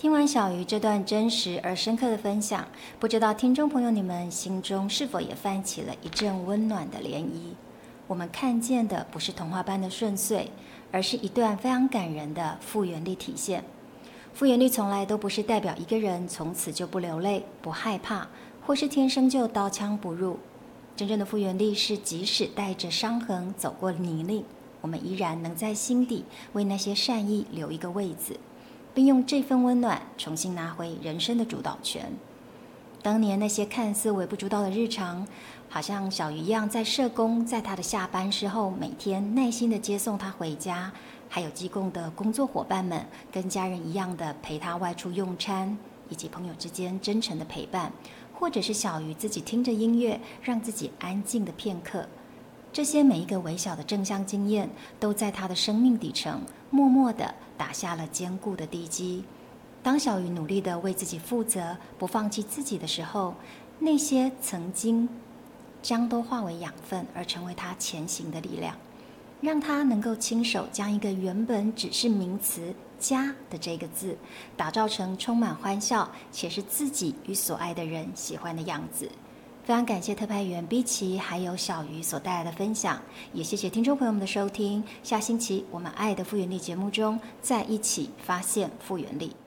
听完小鱼这段真实而深刻的分享，不知道听众朋友你们心中是否也泛起了一阵温暖的涟漪？我们看见的不是童话般的顺遂，而是一段非常感人的复原力体现。复原力从来都不是代表一个人从此就不流泪、不害怕，或是天生就刀枪不入。真正的复原力是即使带着伤痕走过泥泞，我们依然能在心底为那些善意留一个位子，并用这份温暖重新拿回人生的主导权。当年那些看似微不足道的日常，好像小鱼一样，在社工在他的下班时候，每天耐心的接送他回家，还有机构的工作伙伴们跟家人一样的陪他外出用餐，以及朋友之间真诚的陪伴，或者是小鱼自己听着音乐，让自己安静的片刻。这些每一个微小的正向经验，都在他的生命底层默默地打下了坚固的地基。当小鱼努力地为自己负责，不放弃自己的时候，那些曾经将都化为养分，而成为他前行的力量，让他能够亲手将一个原本只是名词“家”的这个字，打造成充满欢笑，且是自己与所爱的人喜欢的样子。非常感谢特派员 B 奇还有小鱼所带来的分享，也谢谢听众朋友们的收听。下星期我们爱的复原力节目中，再一起发现复原力。